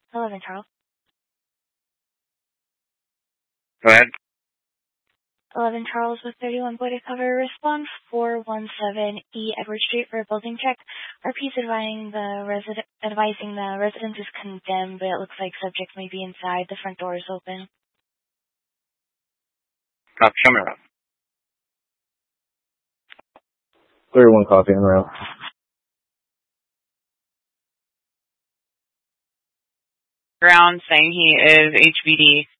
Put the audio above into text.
11 Charles. Go ahead. 11 Charles with 31 Boy to cover. Response 417 E Edward Street for a building check. RP's advising the residence is condemned, but it looks like subjects may be inside. The front door is open. Copy, show me around. 31 copy en route. Ground saying he is HBD.